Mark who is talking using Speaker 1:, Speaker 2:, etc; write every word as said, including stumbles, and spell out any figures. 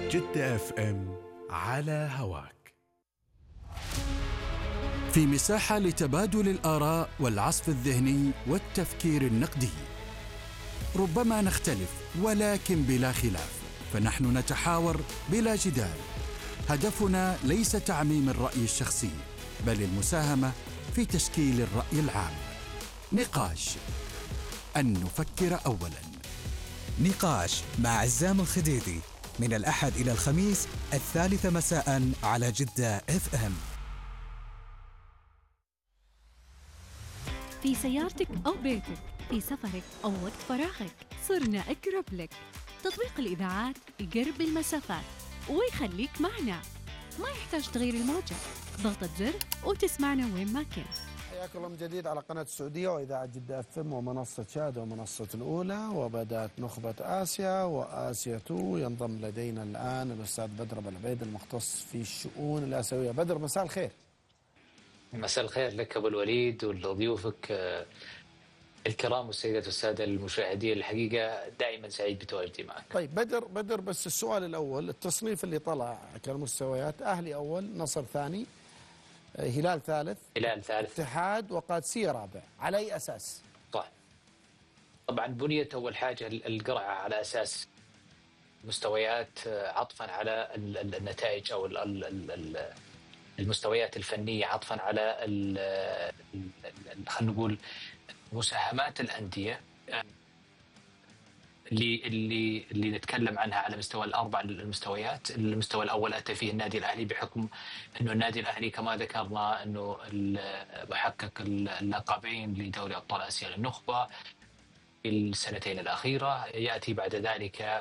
Speaker 1: جدة اف ام على هواك.
Speaker 2: في مساحة لتبادل الآراء والعصف الذهني والتفكير النقدي. ربما نختلف ولكن بلا خلاف، فنحن نتحاور بلا جدال. هدفنا ليس تعميم الرأي الشخصي، بل المساهمة في تشكيل الرأي العام. نقاش، أن نفكر أولاً.
Speaker 3: نقاش مع عزام الخديدي من الأحد إلى الخميس الثالثة مساء على جدة اف ام.
Speaker 4: في سيارتك أو بيتك، في سفرك أو وقت فراغك، صرنا أقرب لك. تطبيق الإذاعات يقرب المسافات ويخليك معنا، ما يحتاج تغير الموجة، ضغطة زر وتسمعنا وين ما كنت.
Speaker 5: حياكم الله من جديد على قناة السعودية وإذاعة جدة اف ام ومنصة شاد ومنصة الأولى. وبدأت نخبة آسيا وآسيا تو. ينضم لدينا الآن الأستاذ بدر أبو العبيد المختص في الشؤون الآسيوية. بدر، مساء الخير.
Speaker 6: مساء الخير لك أبو الوليد ولضيوفك الكرام والسيدات والسادة المشاهدين. الحقيقة دائما سعيد بتواجدي معك.
Speaker 5: طيب بدر بدر بس السؤال الأول، التصنيف اللي طلع كالمستويات: أهلي أول، نصر ثاني، هلال ثالث،
Speaker 6: هلال ثالث،
Speaker 5: اتحاد وقادسية رابع، على أي أساس؟
Speaker 6: طيب، طبعا بنيت أول حاجة القرعة على أساس مستويات عطفا على النتائج أو المستويات الفنية، عطفا على خلينا نقول مساهمات الأندية اللي اللي اللي نتكلم عنها على مستوى الأربع المستويات. المستوى الأول أتى فيه النادي الأهلي بحكم أنه النادي الأهلي كما ذكرنا أنه محقق اللقبين لدوري أبطال آسيا للنخبة في السنتين الأخيرة. يأتي بعد ذلك